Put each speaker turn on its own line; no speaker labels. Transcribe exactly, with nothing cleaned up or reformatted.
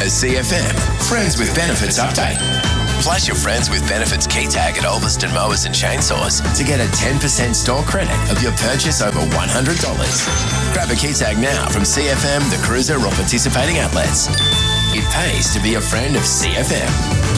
A C F M Friends with Benefits update. Flash your Friends with Benefits key tag at Ulverston Mowers and Chainsaws to get a ten percent store credit of your purchase over one hundred dollars. Grab a key tag now from C F M, the Cruiser or participating outlets. It pays to be a friend of C F M.